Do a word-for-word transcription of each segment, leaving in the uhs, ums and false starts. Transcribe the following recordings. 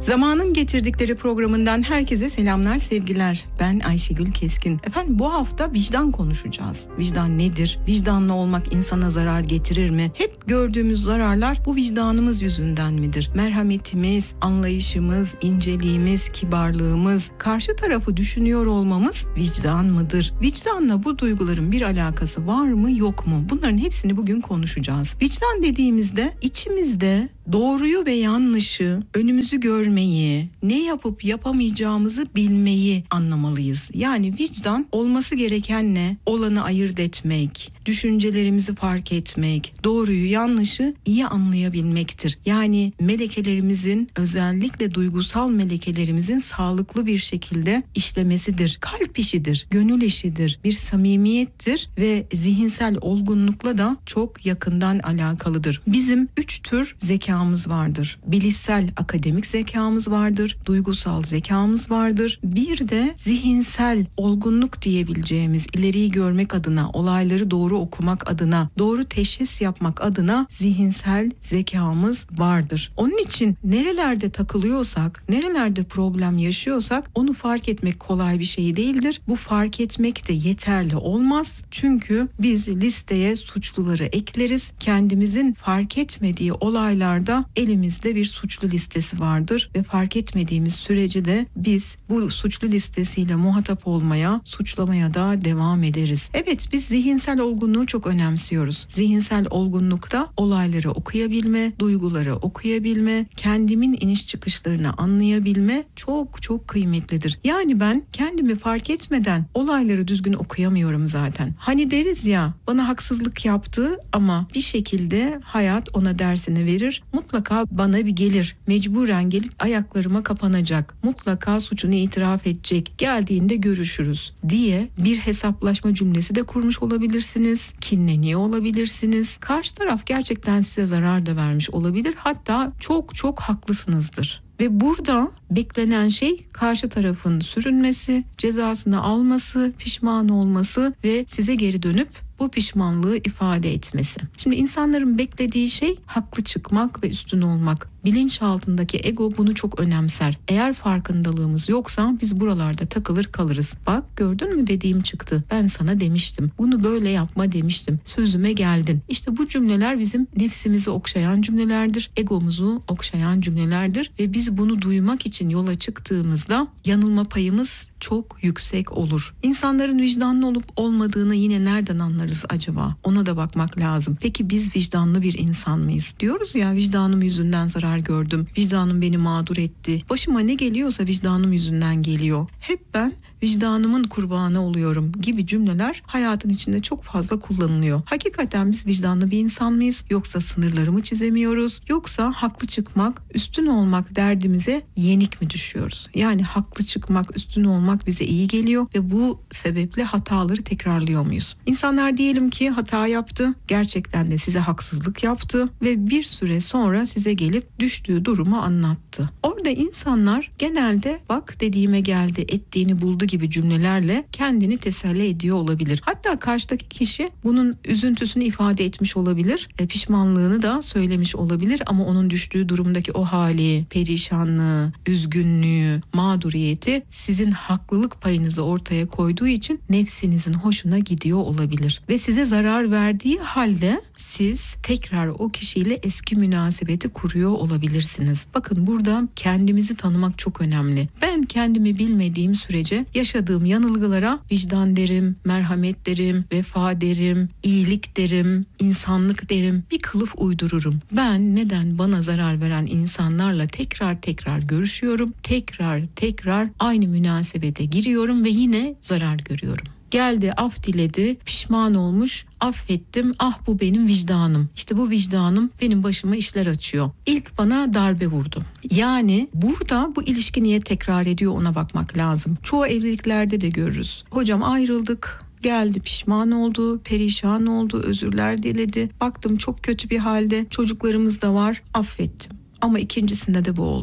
Zamanın Getirdikleri programından herkese selamlar, sevgiler. Ben Ayşegül Keskin. Efendim bu hafta vicdan konuşacağız. Vicdan nedir? Vicdanlı olmak insana zarar getirir mi? Hep gördüğümüz zararlar bu vicdanımız yüzünden midir? Merhametimiz, anlayışımız, inceliğimiz, kibarlığımız, karşı tarafı düşünüyor olmamız vicdan mıdır? Vicdanla bu duyguların bir alakası var mı, yok mu? Bunların hepsini bugün konuşacağız. Vicdan dediğimizde içimizde doğruyu ve yanlışı, önümüzü görmeyi, ne yapıp yapamayacağımızı bilmeyi anlamalıyız. Yani vicdan olması gerekenle olanı ayırt etmek, düşüncelerimizi fark etmek, doğruyu yanlışı iyi anlayabilmektir. Yani melekelerimizin, özellikle duygusal melekelerimizin sağlıklı bir şekilde işlemesidir. Kalp işidir, gönül işidir, bir samimiyettir ve zihinsel olgunlukla da çok yakından alakalıdır. Bizim üç tür zekamız vardır. Bilişsel akademik zekamız vardır, duygusal zekamız vardır. Bir de zihinsel olgunluk diyebileceğimiz, ileriyi görmek adına, olayları doğru okumak adına, doğru teşhis yapmak adına zihinsel zekamız vardır. Onun için nerelerde takılıyorsak, nerelerde problem yaşıyorsak onu fark etmek kolay bir şey değildir. Bu fark etmek de yeterli olmaz. Çünkü biz listeye suçluları ekleriz. Kendimizin fark etmediği olaylarda elimizde bir suçlu listesi vardır ve fark etmediğimiz sürece de biz bu suçlu listesiyle muhatap olmaya, suçlamaya da devam ederiz. Evet, biz zihinsel olgunluğu çok önemsiyoruz. Zihinsel olgunlukta olayları okuyabilme, duyguları okuyabilme, kendimin iniş çıkışlarını anlayabilme çok çok kıymetlidir. Yani ben kendimi fark etmeden olayları düzgün okuyamıyorum zaten. Hani deriz ya, bana haksızlık yaptı ama bir şekilde hayat ona dersini verir. Mutlaka bana bir gelir. Mecburen gelip ayaklarıma kapanacak. Mutlaka suçunu itiraf edecek. Geldiğinde görüşürüz diye bir hesaplaşma cümlesi de kurmuş olabilirsiniz. Kinleniyor olabilirsiniz. Karşı taraf gerçekten size zarar da vermiş olabilir. Hatta çok çok haklısınızdır. Ve burada beklenen şey karşı tarafın sürünmesi, cezasını alması, pişman olması ve size geri dönüp bu pişmanlığı ifade etmesi. Şimdi insanların beklediği şey haklı çıkmak ve üstün olmak. Bilinçaltındaki ego bunu çok önemser. Eğer farkındalığımız yoksa biz buralarda takılır kalırız. Bak, gördün mü, dediğim çıktı. Ben sana demiştim. Bunu böyle yapma demiştim. Sözüme geldin. İşte bu cümleler bizim nefsimizi okşayan cümlelerdir. Egomuzu okşayan cümlelerdir. Ve biz bunu duymak için yola çıktığımızda yanılma payımız çok yüksek olur. İnsanların vicdanlı olup olmadığını yine nereden anlarız acaba? Ona da bakmak lazım. Peki biz vicdanlı bir insan mıyız? Diyoruz ya, vicdanım yüzünden zarar gördüm. Vicdanım beni mağdur etti. Başıma ne geliyorsa vicdanım yüzünden geliyor. Hep ben vicdanımın kurbanı oluyorum gibi cümleler hayatın içinde çok fazla kullanılıyor. Hakikaten biz vicdanlı bir insan mıyız? Yoksa sınırları mı çizemiyoruz? Yoksa haklı çıkmak, üstün olmak derdimize yenik mi düşüyoruz? Yani haklı çıkmak, üstün olmak bize iyi geliyor ve bu sebeple hataları tekrarlıyor muyuz? İnsanlar diyelim ki hata yaptı, gerçekten de size haksızlık yaptı ve bir süre sonra size gelip düştüğü durumu anlattı. Orada insanlar genelde bak dediğime geldi, ettiğini buldu gibi cümlelerle kendini teselli ediyor olabilir. Hatta karşıdaki kişi bunun üzüntüsünü ifade etmiş olabilir, e, pişmanlığını da söylemiş olabilir ama onun düştüğü durumdaki o hali, perişanlığı, üzgünlüğü, mağduriyeti sizin haklılık payınızı ortaya koyduğu için nefsinizin hoşuna gidiyor olabilir. Ve size zarar verdiği halde siz tekrar o kişiyle eski münasebeti kuruyor olabilirsiniz. Bakın, burada kendimizi tanımak çok önemli. Ben kendimi bilmediğim sürece yaşadığım yanılgılara vicdan derim, merhamet derim, vefa derim, iyilik derim, insanlık derim, bir kılıf uydururum. Ben neden bana zarar veren insanlarla tekrar tekrar görüşüyorum, tekrar tekrar aynı münasebete giriyorum ve yine zarar görüyorum. Geldi, af diledi, pişman olmuş, affettim, ah bu benim vicdanım. İşte bu vicdanım benim başıma işler açıyor. İlk bana darbe vurdu. Yani burada bu ilişki niye tekrar ediyor, ona bakmak lazım. Çoğu evliliklerde de görürüz. Hocam ayrıldık, geldi, pişman oldu, perişan oldu, özürler diledi. Baktım çok kötü bir halde, çocuklarımız da var, affettim. Ama ikincisinde de bu oldu.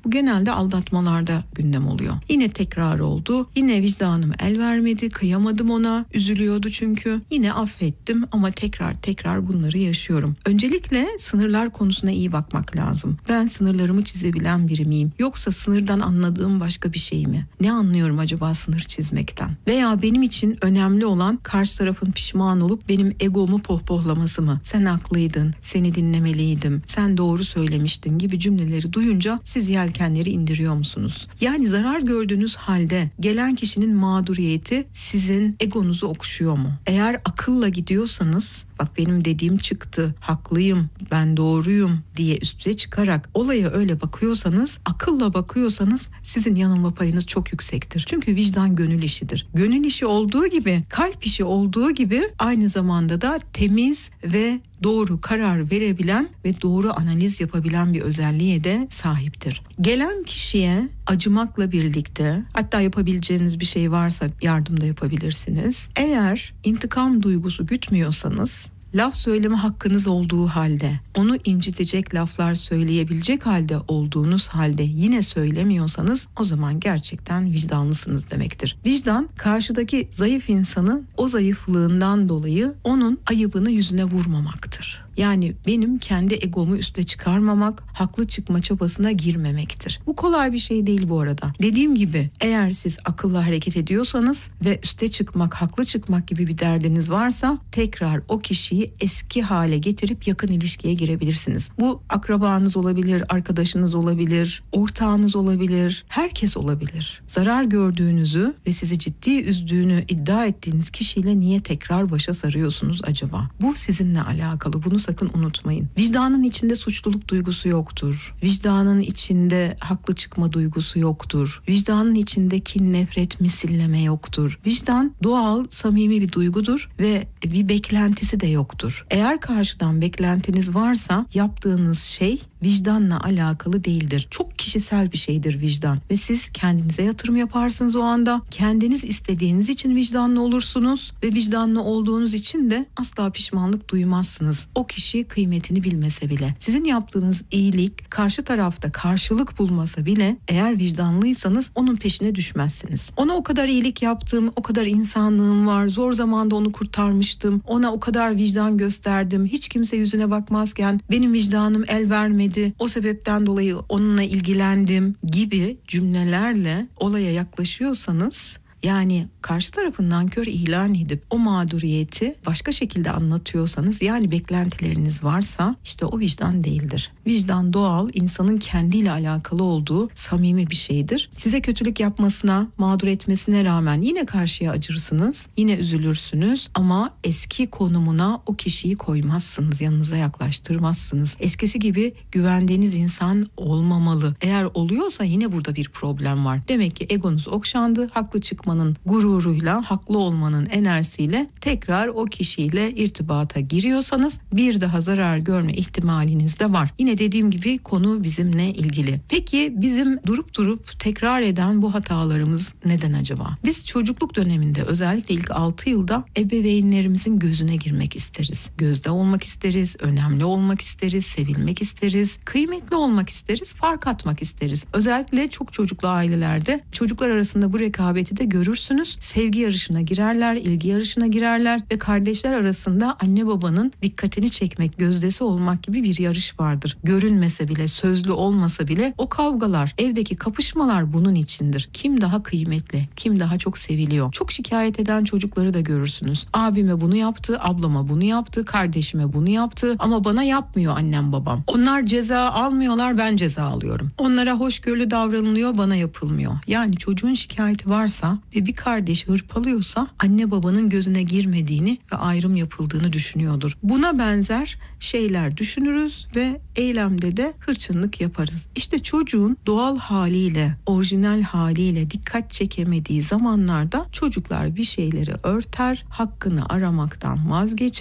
Bu genelde aldatmalarda gündem oluyor. Yine tekrar oldu. Yine vicdanım el vermedi. Kıyamadım ona. Üzülüyordu çünkü. Yine affettim ama tekrar tekrar bunları yaşıyorum. Öncelikle sınırlar konusuna iyi bakmak lazım. Ben sınırlarımı çizebilen biri miyim? Yoksa sınırdan anladığım başka bir şey mi? Ne anlıyorum acaba sınır çizmekten? Veya benim için önemli olan karşı tarafın pişman olup benim egomu pohpohlaması mı? Sen haklıydın, seni dinlemeliydim, sen doğru söylemiştin gibi cümleleri duyunca siz yelkenleri indiriyor musunuz? Yani zarar gördüğünüz halde gelen kişinin mağduriyeti sizin egonuzu okşuyor mu? Eğer akılla gidiyorsanız, bak benim dediğim çıktı, haklıyım, ben doğruyum diye üstüne çıkarak olaya öyle bakıyorsanız, akılla bakıyorsanız sizin yanılma payınız çok yüksektir. Çünkü vicdan gönül işidir. Gönül işi olduğu gibi, kalp işi olduğu gibi aynı zamanda da temiz ve doğru karar verebilen ve doğru analiz yapabilen bir özelliğe de sahiptir. Gelen kişiye acımakla birlikte, hatta yapabileceğiniz bir şey varsa yardım da yapabilirsiniz. Eğer intikam duygusu gütmüyorsanız, laf söyleme hakkınız olduğu halde, onu incitecek laflar söyleyebilecek halde olduğunuz halde yine söylemiyorsanız, o zaman gerçekten vicdanlısınız demektir. Vicdan, karşıdaki zayıf insanı o zayıflığından dolayı onun ayıbını yüzüne vurmamaktır. Yani benim kendi egomu üste çıkarmamak, haklı çıkma çabasına girmemektir. Bu kolay bir şey değil bu arada. Dediğim gibi, eğer siz akılla hareket ediyorsanız ve üste çıkmak, haklı çıkmak gibi bir derdiniz varsa, tekrar o kişiyi eski hale getirip yakın ilişkiye girebilirsiniz. Bu akrabanız olabilir, arkadaşınız olabilir, ortağınız olabilir, herkes olabilir. Zarar gördüğünüzü ve sizi ciddi üzdüğünü iddia ettiğiniz kişiyle niye tekrar başa sarıyorsunuz acaba? Bu sizinle alakalı. Bunu sakın unutmayın. Vicdanın içinde suçluluk duygusu yoktur. Vicdanın içinde haklı çıkma duygusu yoktur. Vicdanın içinde kin, nefret, misilleme yoktur. Vicdan doğal, samimi bir duygudur ve bir beklentisi de yoktur. Eğer karşıdan beklentiniz varsa yaptığınız şey vicdanla alakalı değildir. Çok kişisel bir şeydir vicdan ve siz kendinize yatırım yaparsınız o anda. Kendiniz istediğiniz için vicdanlı olursunuz ve vicdanlı olduğunuz için de asla pişmanlık duymazsınız. O kişi kıymetini bilmese bile. Sizin yaptığınız iyilik karşı tarafta karşılık bulmasa bile eğer vicdanlıysanız onun peşine düşmezsiniz. Ona o kadar iyilik yaptım, o kadar insanlığım var, zor zamanda onu kurtarmıştım, ona o kadar vicdan gösterdim, hiç kimse yüzüne bakmazken benim vicdanım el vermedi, o sebepten dolayı onunla ilgilendim gibi cümlelerle olaya yaklaşıyorsanız, yani karşı tarafın nankör ilan edip o mağduriyeti başka şekilde anlatıyorsanız, yani beklentileriniz varsa, işte o vicdan değildir. Vicdan doğal, insanın kendiyle alakalı olduğu samimi bir şeydir. Size kötülük yapmasına, mağdur etmesine rağmen yine karşıya acırsınız, yine üzülürsünüz ama eski konumuna o kişiyi koymazsınız, yanınıza yaklaştırmazsınız. Eskisi gibi güvendiğiniz insan olmamalı. Eğer oluyorsa yine burada bir problem var. Demek ki egonuz okşandı, haklı çıkmanın gururuyla, haklı olmanın enerjisiyle tekrar o kişiyle irtibata giriyorsanız bir daha zarar görme ihtimaliniz de var. Yine dediğim gibi konu bizimle ilgili. Peki bizim durup durup tekrar eden bu hatalarımız neden acaba? Biz çocukluk döneminde özellikle ilk altı yılda ebeveynlerimizin gözüne girmek isteriz. Gözde olmak isteriz, önemli olmak isteriz, sevilmek isteriz, kıymetli olmak isteriz, fark atmak isteriz. Özellikle çok çocuklu ailelerde çocuklar arasında bu rekabeti de görürsünüz. Sevgi yarışına girerler, ilgi yarışına girerler ve kardeşler arasında anne babanın dikkatini çekmek, gözdesi olmak gibi bir yarış vardır. Görünmese bile, sözlü olmasa bile o kavgalar, evdeki kapışmalar bunun içindir. Kim daha kıymetli, kim daha çok seviliyor? Çok şikayet eden çocukları da görürsünüz. Abime bunu yaptı, ablama bunu yaptı, kardeşime bunu yaptı ama bana yapmıyor annem babam. Onlar ceza almıyorlar, ben ceza alıyorum. Onlara hoşgörülü davranılıyor, bana yapılmıyor. Yani çocuğun şikayeti varsa ve bir kardeş hırpalıyorsa anne babanın gözüne girmediğini ve ayrım yapıldığını düşünüyordur. Buna benzer şeyler düşünürüz ve eylemde de hırçınlık yaparız. İşte çocuğun doğal haliyle, orijinal haliyle dikkat çekemediği zamanlarda çocuklar bir şeyleri örter, hakkını aramaktan vazgeçer,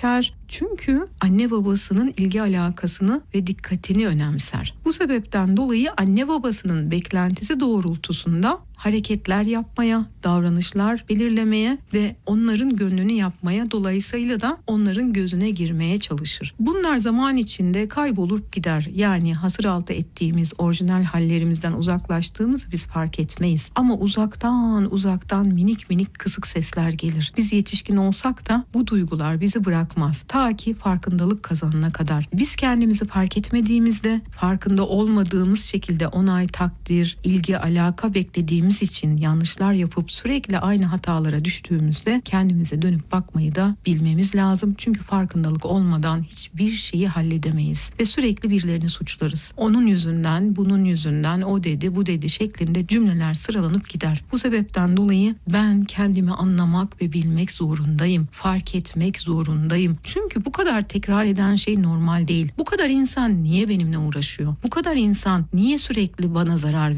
Çünkü anne babasının ilgi alakasını ve dikkatini önemser. Bu sebepten dolayı anne babasının beklentisi doğrultusunda hareketler yapmaya, davranışlar belirlemeye ve onların gönlünü yapmaya, dolayısıyla da onların gözüne girmeye çalışır. Bunlar zaman içinde kaybolup gider. Yani hasıraltı ettiğimiz orijinal hallerimizden uzaklaştığımız biz fark etmeyiz. Ama uzaktan uzaktan minik minik kısık sesler gelir. Biz yetişkin olsak da bu duygular bizi bırakmaz. Ta ki farkındalık kazanana kadar. Biz kendimizi fark etmediğimizde, farkında olmadığımız şekilde onay, takdir, ilgi, alaka beklediğimiz için yanlışlar yapıp sürekli aynı hatalara düştüğümüzde kendimize dönüp bakmayı da bilmemiz lazım. Çünkü farkındalık olmadan hiçbir şeyi halledemeyiz ve sürekli birilerini suçlarız. Onun yüzünden, bunun yüzünden, o dedi, bu dedi şeklinde cümleler sıralanıp gider. Bu sebepten dolayı ben kendimi anlamak ve bilmek zorundayım. Fark etmek zorundayım. Çünkü bu kadar tekrar eden şey normal değil. Bu kadar insan niye benimle uğraşıyor? Bu kadar insan niye sürekli bana zarar veriyor?